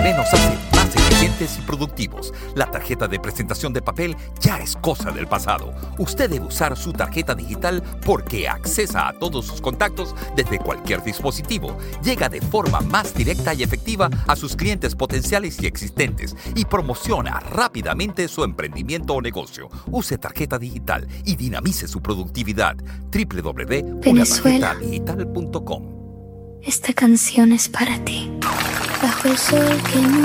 nos hace más eficientes y productivos. La tarjeta de presentación de papel ya es cosa del pasado. Usted debe usar su tarjeta digital porque accesa a todos sus contactos desde cualquier dispositivo. Llega de forma más directa y efectiva a sus clientes potenciales y existentes y promociona rápidamente su emprendimiento o negocio. Use tarjeta digital y dinamice su productividad. Venezuela. www.unatarjetadigital.com. Esta canción es para ti. Bajo el sol que